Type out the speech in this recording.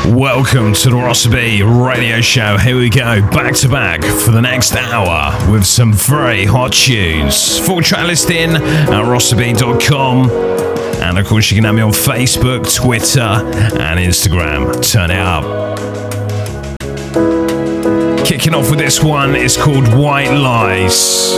Welcome to the Rossaby Radio Show. Here we go, back to back for the next hour with some very hot tunes. Full track listing at rossaby.com. And of course, you can have me on Facebook, Twitter, and Instagram. Turn it up. Kicking off with this one, it's called White Lies.